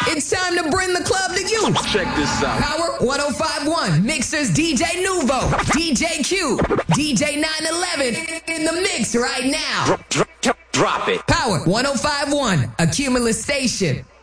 It's time to bring the club to you. Check this out. Power 105.1 mixers DJ Nuvo, DJ Q, DJ 911 in the mix right now. Drop it. Power 105.1 a Cumulus station.